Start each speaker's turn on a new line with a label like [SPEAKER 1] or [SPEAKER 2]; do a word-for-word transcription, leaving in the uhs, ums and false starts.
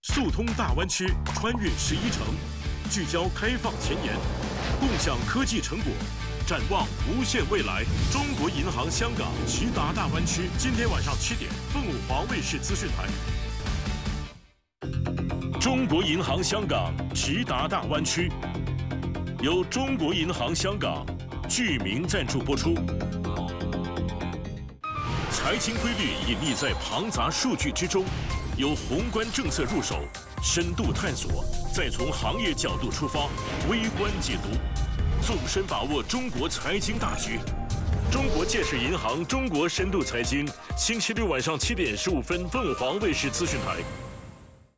[SPEAKER 1] 速通大湾区，穿越十一城，聚焦开放前沿，共享科技成果，展望无限未来。中国银行香港齐达大湾区，今天晚上七点，凤凰卫视资讯台。中国银行香港齐达大湾区，由中国银行香港具名赞助播出。财经规律隐匿在庞杂数据之中，由宏观政策入手，深度探索，再从行业角度出发，微观解读，纵深把握中国财经大局。中国建设银行中国深度财经，星期六晚上七点十五分，凤凰卫视资讯台。